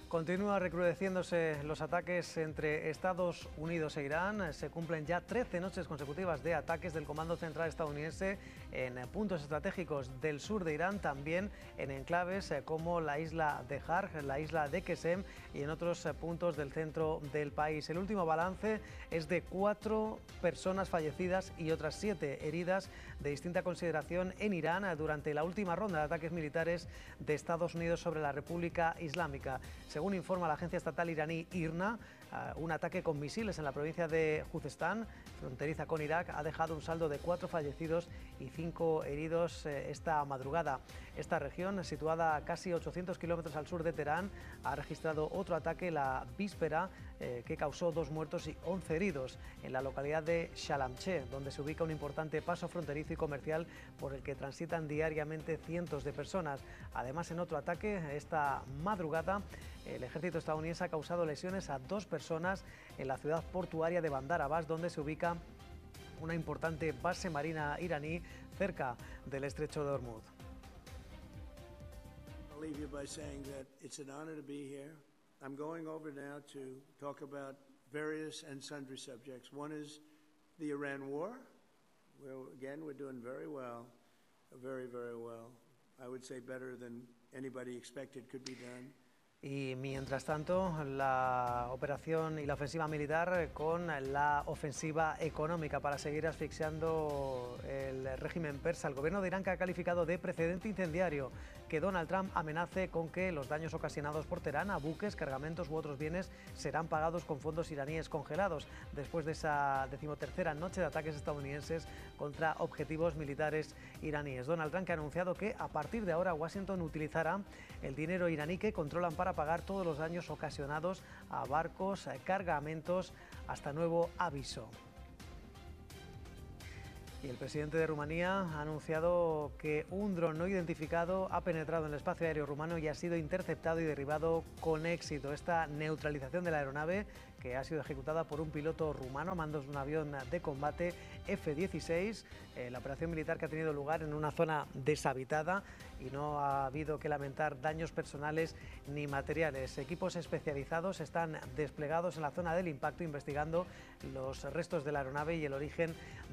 Continúa recrudeciéndose los ataques entre Estados Unidos e Irán. Se cumplen ya 13 noches consecutivas de ataques del Comando Central estadounidense en puntos estratégicos del sur de Irán, también en enclaves como la isla de Harj, la isla de Qesem y en otros puntos del centro del país. El último balance es de 4 personas fallecidas y otras 7 heridas de distinta consideración en Irán durante la última ronda de ataques militares de Estados Unidos sobre la República Islámica. Según informa la agencia estatal iraní IRNA, un ataque con misiles en la provincia de Juzestán, fronteriza con Irak, ha dejado un saldo de 4 fallecidos y 5 heridos esta madrugada. Esta región, situada a casi 800 kilómetros al sur de Teherán, ha registrado otro ataque la víspera que causó 2 muertos y 11 heridos en la localidad de Shalamche, donde se ubica un importante paso fronterizo y comercial por el que transitan diariamente cientos de personas. Además, en otro ataque esta madrugada, el ejército estadounidense ha causado lesiones a 2 personas en la ciudad portuaria de Bandar Abbas, donde se ubica una importante base marina iraní cerca del estrecho de Hormuz. I'll leave you by saying that it's an honor to be here. I'm going over now to talk about various and sundry subjects. One is the Iran war. Well, again, we're doing very well, very, very well. I would say better than anybody expected could be done. Y mientras tanto, la operación y la ofensiva militar con la ofensiva económica para seguir asfixiando el régimen persa. El gobierno de Irán, que ha calificado de precedente incendiario que Donald Trump amenace con que los daños ocasionados por Teherán a buques, cargamentos u otros bienes serán pagados con fondos iraníes congelados, después de esa 13ª noche de ataques estadounidenses contra objetivos militares iraníes. Donald Trump, que ha anunciado que a partir de ahora Washington utilizará el dinero iraní que controlan para pagar todos los daños ocasionados a barcos, cargamentos, hasta nuevo aviso. Y el presidente de Rumanía ha anunciado que un dron no identificado ha penetrado en el espacio aéreo rumano y ha sido interceptado y derribado con éxito. Esta neutralización de la aeronave, que ha sido ejecutada por un piloto rumano a mandos de un avión de combate F-16, la operación militar que ha tenido lugar en una zona deshabitada y no ha habido que lamentar daños personales ni materiales. Equipos especializados están desplegados en la zona del impacto investigando los restos de la aeronave y el origen